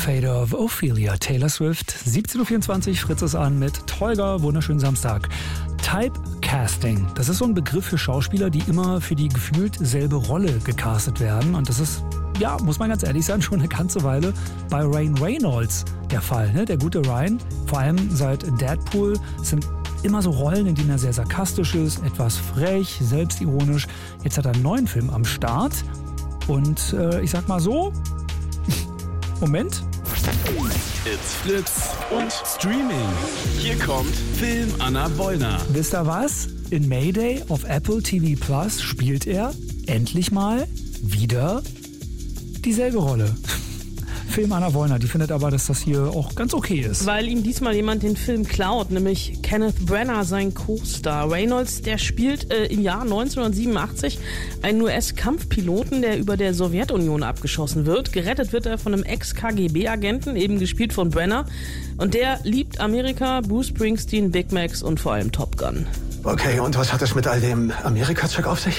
Fate of Ophelia, Taylor Swift. 17.24 Uhr, Fritz ist an mit Tolga, wunderschönen Samstag. Typecasting, das ist so ein Begriff für Schauspieler, die immer für die gefühlt selbe Rolle gecastet werden. Und das ist, ja, muss man ganz ehrlich sein, schon eine ganze Weile bei Ryan Reynolds der Fall. Ne? Der gute Ryan, vor allem seit Deadpool, sind immer so Rollen, in denen er sehr sarkastisch ist, etwas frech, selbstironisch. Jetzt hat er einen neuen Film am Start. Und ich sag mal so, Moment. It's Flips und Streaming. Hier kommt Film Anna Wollner. Wisst ihr was? In Mayday auf Apple TV Plus spielt er endlich mal wieder dieselbe Rolle. Film Anna Wollner, die findet aber, dass das hier auch ganz okay ist. Weil ihm diesmal jemand den Film klaut, nämlich Kenneth Branagh, sein Co-Star. Reynolds, der spielt im Jahr 1987 einen US-Kampfpiloten, der über der Sowjetunion abgeschossen wird. Gerettet wird er von einem Ex-KGB-Agenten, eben gespielt von Branagh. Und der liebt Amerika, Bruce Springsteen, Big Macs und vor allem Top Gun. Okay, und was hat es mit all dem Amerika-Check auf sich?